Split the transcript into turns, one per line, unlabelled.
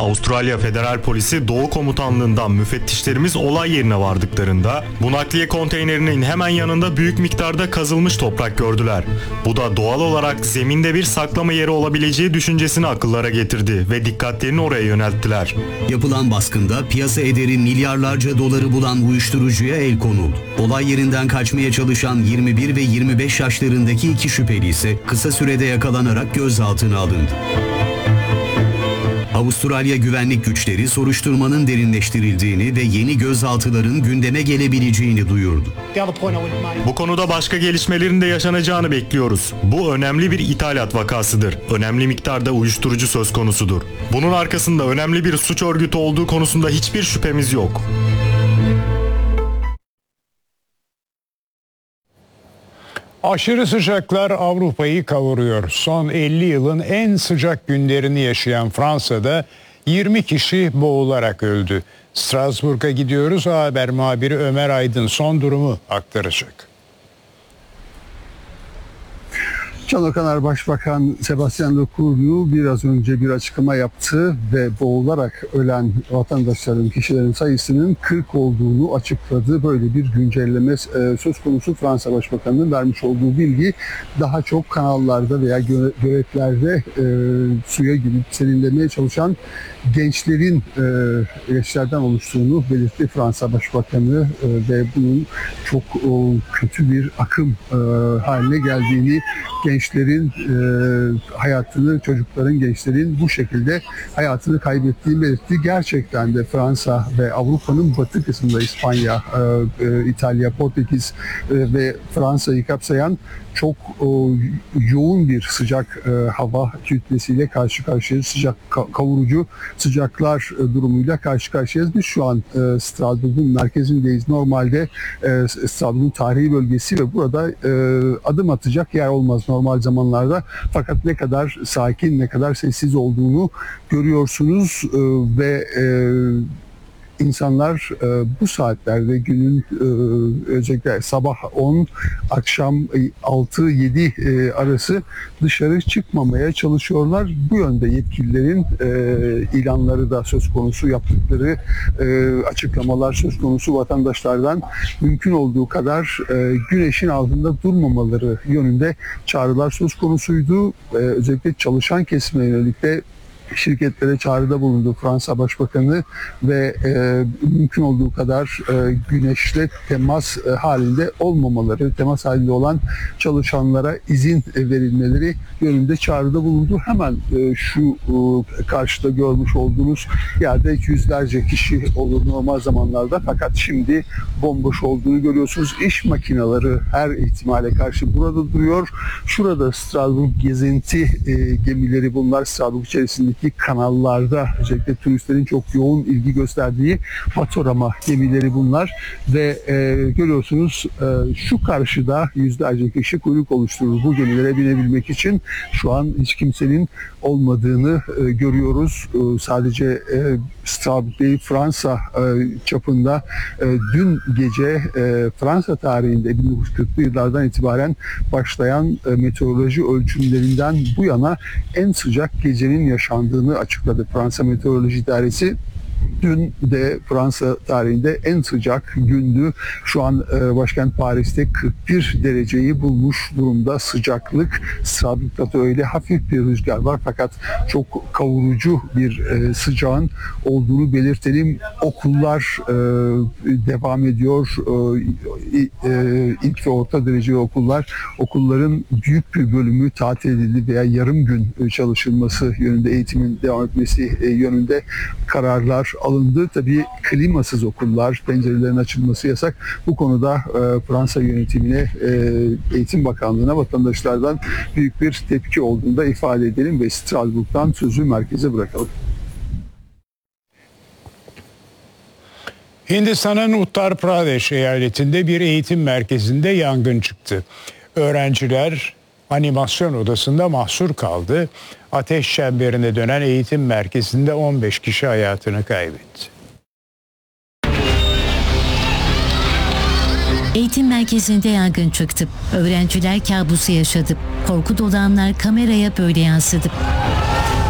Avustralya Federal Polisi Doğu Komutanlığından müfettişlerimiz olay yerine vardıklarında bu nakliye konteynerinin hemen yanında büyük miktarda kazılmış toprak gördüler. Bu da doğal olarak zeminde bir saklama yeri olabileceği düşüncesini akıllara getirdi ve dikkatlerini oraya yönelttiler.
Yapılan baskında piyasa ederi milyarlarca doları bulan uyuşturucuya el konuldu. Olay yerinden kaçmaya çalışan 21 ve 25 yaşlarındaki iki şüpheli ise kısa sürede yakalanarak gözaltına alındı. Avustralya güvenlik güçleri soruşturmanın derinleştirildiğini ve yeni gözaltıların gündeme gelebileceğini duyurdu.
Bu konuda başka gelişmelerin de yaşanacağını bekliyoruz. Bu önemli bir ithalat vakasıdır. Önemli miktarda uyuşturucu söz konusudur. Bunun arkasında önemli bir suç örgütü olduğu konusunda hiçbir şüphemiz yok.
Aşırı sıcaklar Avrupa'yı kavuruyor. Son 50 yılın en sıcak günlerini yaşayan Fransa'da 20 kişi boğularak öldü. Strasbourg'a gidiyoruz. Haber muhabiri Ömer Aydın son durumu aktaracak.
Çanakkale Başbakan Sebastian Lecornu biraz önce bir açıklama yaptı ve boğularak ölen vatandaşların, kişilerin sayısının 40 olduğunu açıkladı. Böyle bir güncelleme söz konusu. Fransa Başbakanı'nın vermiş olduğu bilgi daha çok kanallarda veya göletlerde suya girip serinlemeye çalışan gençlerden oluştuğunu belirtti Fransa Başbakanı ve bunun çok kötü bir akım haline geldiğini, gençlerin hayatını, çocukların, gençlerin bu şekilde hayatını kaybettiğini belirtti. Gerçekten de Fransa ve Avrupa'nın batı kısmında İspanya, İtalya, Portekiz ve Fransa'yı kapsayan çok yoğun bir sıcak hava kütlesiyle karşı karşıyayız. Sıcak, kavurucu sıcaklar durumuyla karşı karşıyayız. Biz şu an Strasbourg'un merkezindeyiz. Normalde Strasbourg'un tarihi bölgesi ve burada adım atacak yer olmaz normal zamanlarda. Fakat ne kadar sakin, ne kadar sessiz olduğunu görüyorsunuz ve İnsanlar bu saatlerde günün özellikle sabah 10, akşam 6-7 arası dışarı çıkmamaya çalışıyorlar. Bu yönde yetkililerin ilanları da söz konusu, yaptıkları açıklamalar söz konusu, vatandaşlardan mümkün olduğu kadar güneşin altında durmamaları yönünde çağrılar söz konusuydu. Özellikle çalışan kesime yönelik de şirketlere çağrıda bulundu Fransa Başbakanı ve mümkün olduğu kadar güneşle temas halinde olmamaları, temas halinde olan çalışanlara izin verilmeleri yönünde çağrıda bulundu. Hemen şu karşıda görmüş olduğunuz yerde yüzlerce kişi olur normal zamanlarda, fakat şimdi bomboş olduğunu görüyorsunuz. İş makineleri her ihtimale karşı burada duruyor. Şurada Strasbourg gezinti gemileri, bunlar Strasbourg içerisindeki kanallarda özellikle turistlerin çok yoğun ilgi gösterdiği panorama gemileri bunlar ve görüyorsunuz şu karşıda yüzlerce kişi kuyruk oluşturur bu gemilere binebilmek için. Şu an hiç kimsenin olmadığını görüyoruz. Sadece Strasbourg değil, Fransa çapında dün gece Fransa tarihinde 1940'lı yıllardan itibaren başlayan meteoroloji ölçümlerinden bu yana en sıcak gecenin yaşandığını açıkladı Fransa Meteoroloji İdaresi. Dün de Fransa tarihinde en sıcak gündü. Şu an başkent Paris'te 41 dereceyi bulmuş durumda sıcaklık. Strasbourg'da da öyle hafif bir rüzgar var, fakat çok kavurucu bir sıcağın olduğunu belirtelim. Okullar devam ediyor. İlk ve orta dereceli okulların büyük bir bölümü tatil edildi veya yarım gün çalışılması yönünde, eğitimin devam etmesi yönünde kararlar alındı. Tabii klimasız okullar, pencerelerin açılması yasak. Bu konuda Fransa yönetimine, Eğitim Bakanlığı'na vatandaşlardan büyük bir tepki olduğunu da ifade edelim ve Strasbourg'dan sözü merkeze bırakalım.
Hindistan'ın Uttar Pradesh eyaletinde bir eğitim merkezinde yangın çıktı. Öğrenciler animasyon odasında mahsur kaldı. Ateş çemberine dönen eğitim merkezinde 15 kişi hayatını kaybetti.
Eğitim merkezinde yangın çıktı. Öğrenciler kabusu yaşadı. Korku dolu anlar kameraya böyle yansıdı.